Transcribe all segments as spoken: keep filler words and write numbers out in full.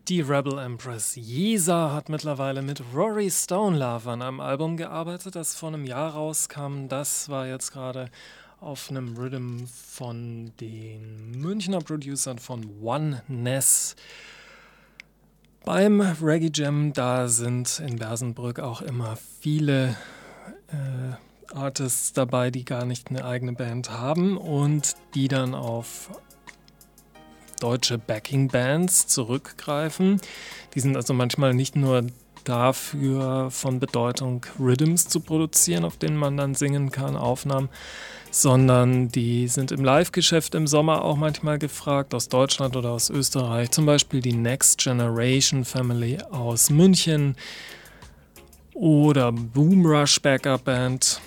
Die Rebel Empress Yeezer hat mittlerweile mit Rory Stonelove an einem Album gearbeitet, das vor einem Jahr rauskam. Das war jetzt gerade auf einem Rhythm von den Münchner Producern von Oneness. Beim Reggae Jam, da sind in Bersenbrück auch immer viele äh, Artists dabei, die gar nicht eine eigene Band haben und die dann auf deutsche Backing-Bands zurückgreifen. Die sind also manchmal nicht nur dafür von Bedeutung, Rhythms zu produzieren, auf denen man dann singen kann, Aufnahmen, sondern die sind im Live-Geschäft im Sommer auch manchmal gefragt, aus Deutschland oder aus Österreich. Zum Beispiel die Next Generation Family aus München oder Boom Rush Backup Band.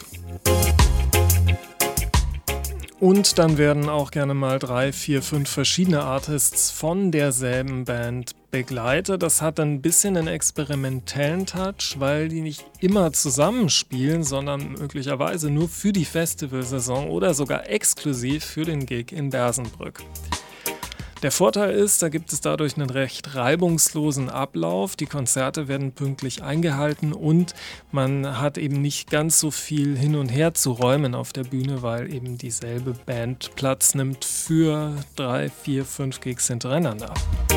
Und dann werden auch gerne mal drei, vier, fünf verschiedene Artists von derselben Band begleitet. Das hat ein bisschen einen experimentellen Touch, weil die nicht immer zusammenspielen, sondern möglicherweise nur für die Festivalsaison oder sogar exklusiv für den Gig in Bersenbrück. Der Vorteil ist, da gibt es dadurch einen recht reibungslosen Ablauf. Die Konzerte werden pünktlich eingehalten und man hat eben nicht ganz so viel hin und her zu räumen auf der Bühne, weil eben dieselbe Band Platz nimmt für drei, vier, fünf Gigs hintereinander.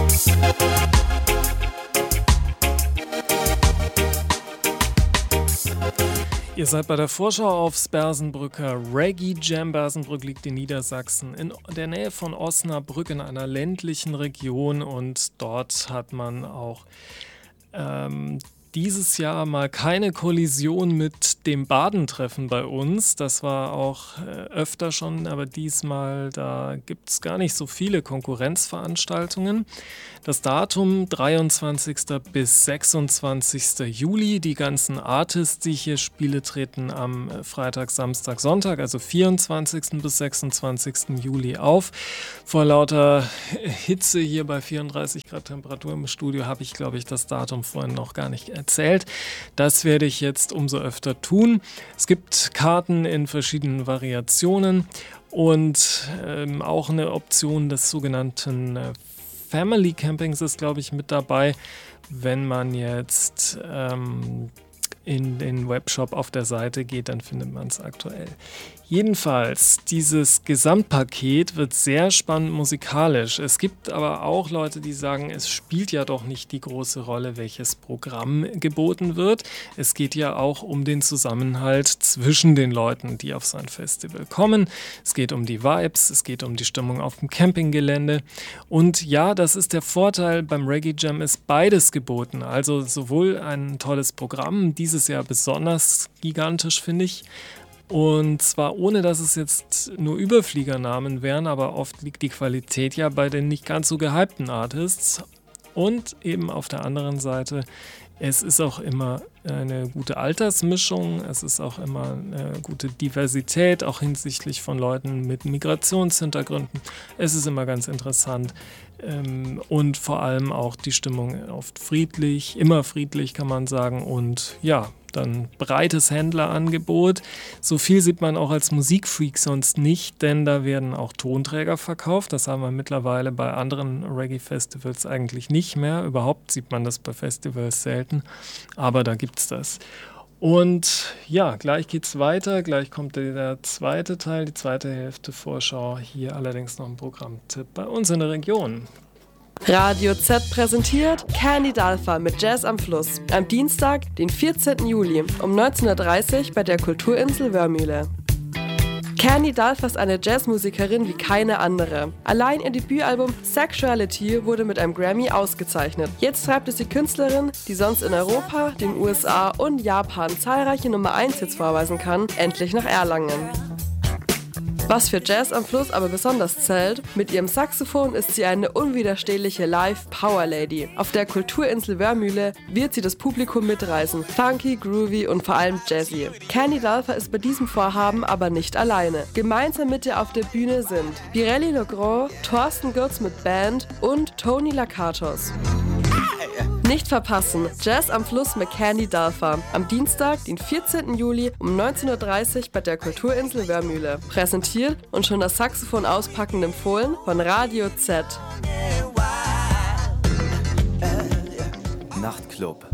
Ihr seid bei der Vorschau aufs Bersenbrücker Reggae Jam. Bersenbrück liegt in Niedersachsen in der Nähe von Osnabrück in einer ländlichen Region und dort hat man auch ähm, dieses Jahr mal keine Kollision mit dem Badentreffen bei uns. Das war auch äh, öfter schon, aber diesmal, da gibt es gar nicht so viele Konkurrenzveranstaltungen. Das Datum dreiundzwanzigsten bis sechsundzwanzigsten Juli. Die ganzen Artists, die hier spiele, treten am Freitag, Samstag, Sonntag, also vierundzwanzigsten bis sechsundzwanzigsten Juli auf. Vor lauter Hitze hier bei vierunddreißig Grad Temperatur im Studio habe ich, glaube ich, das Datum vorhin noch gar nicht erzählt. Das werde ich jetzt umso öfter tun. Es gibt Karten in verschiedenen Variationen und ähm, auch eine Option des sogenannten äh, Family Campings ist, glaube ich, mit dabei, wenn man jetzt ähm, in den Webshop auf der Seite geht, dann findet man es aktuell. Jedenfalls, dieses Gesamtpaket wird sehr spannend musikalisch. Es gibt aber auch Leute, die sagen, es spielt ja doch nicht die große Rolle, welches Programm geboten wird. Es geht ja auch um den Zusammenhalt zwischen den Leuten, die auf so ein Festival kommen. Es geht um die Vibes, es geht um die Stimmung auf dem Campinggelände. Und ja, das ist der Vorteil, beim Reggae Jam ist beides geboten. Also sowohl ein tolles Programm, dieses Jahr besonders gigantisch, finde ich, und zwar ohne, dass es jetzt nur Überfliegernamen wären, aber oft liegt die Qualität ja bei den nicht ganz so gehypten Artists. Und eben auf der anderen Seite, es ist auch immer eine gute Altersmischung, es ist auch immer eine gute Diversität, auch hinsichtlich von Leuten mit Migrationshintergründen. Es ist immer ganz interessant. Und vor allem auch die Stimmung oft friedlich, immer friedlich kann man sagen und ja, dann breites Händlerangebot. So viel sieht man auch als Musikfreak sonst nicht, denn da werden auch Tonträger verkauft. Das haben wir mittlerweile bei anderen Reggae-Festivals eigentlich nicht mehr. Überhaupt sieht man das bei Festivals selten, aber da gibt es das. Und ja, gleich geht's weiter. Gleich kommt der zweite Teil, die zweite Hälfte Vorschau. Hier allerdings noch ein Programmtipp bei uns in der Region. Radio Z präsentiert Candy Dalfa mit Jazz am Fluss. Am Dienstag, den vierzehnten Juli um neunzehn Uhr dreißig bei der Kulturinsel Wörmühle. Candy Dalfa ist eine Jazzmusikerin wie keine andere. Allein ihr Debütalbum Sexuality wurde mit einem Grammy ausgezeichnet. Jetzt treibt es die Künstlerin, die sonst in Europa, den U S A und Japan zahlreiche Nummer eins Hits vorweisen kann, endlich nach Erlangen. Was für Jazz am Fluss aber besonders zählt, mit ihrem Saxophon ist sie eine unwiderstehliche Live-Power-Lady. Auf der Kulturinsel Wörmühle wird sie das Publikum mitreißen. Funky, groovy und vor allem jazzy. Candy Dalfa ist bei diesem Vorhaben aber nicht alleine. Gemeinsam mit ihr auf der Bühne sind Birelli Legrand, Thorsten Götz mit Band und Tony Lakatos. Nicht verpassen, Jazz am Fluss mit Candy Dalfa. Am Dienstag, den vierzehnten Juli um neunzehn Uhr dreißig bei der Kulturinsel Wörmühle. Präsentiert und schon das Saxophon auspacken empfohlen von Radio Z. Nachtclub.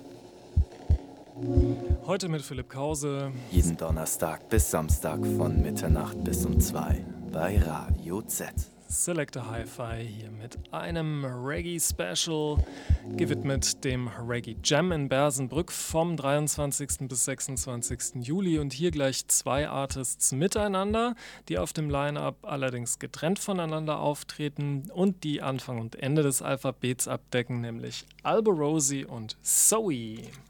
Heute mit Philipp Krause. Jeden Donnerstag bis Samstag von Mitternacht bis um zwei bei Radio Z. Selector Hi-Fi hier mit einem Reggae-Special, gewidmet dem Reggae Jam in Bersenbrück vom dreiundzwanzigsten bis sechsundzwanzigsten Juli. Und hier gleich zwei Artists miteinander, die auf dem Line-Up allerdings getrennt voneinander auftreten und die Anfang und Ende des Alphabets abdecken, nämlich Alborosie und Zoe.